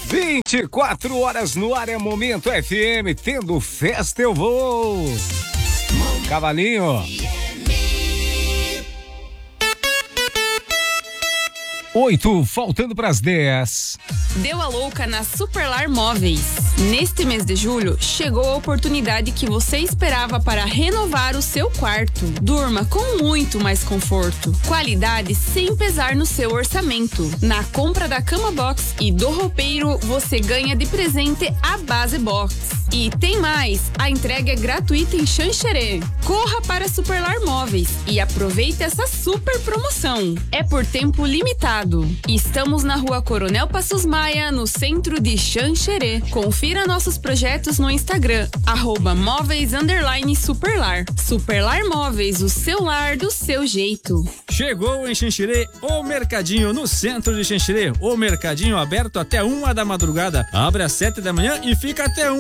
24 horas no ar, é Momento FM, tendo festa eu vou. Cavalinho. 8, faltando para as 10. Deu a louca na Superlar Móveis. Neste mês de julho, chegou a oportunidade que você esperava para renovar o seu quarto. Durma com muito mais conforto. Qualidade sem pesar no seu orçamento. Na compra da cama box e do roupeiro, você ganha de presente a base box. E tem mais, a entrega é gratuita em Xanxerê. Corra para Superlar Móveis e aproveite essa super promoção. É por tempo limitado. Estamos na Rua Coronel Passos Maia, no centro de Xanxerê. Confira nossos projetos no Instagram, @móveis_superlar. Superlar Móveis, o seu lar do seu jeito. Chegou em Xanxerê o Mercadinho, no centro de Xanxerê. O Mercadinho aberto até 1 da madrugada. Abre às 7 da manhã e fica até 1.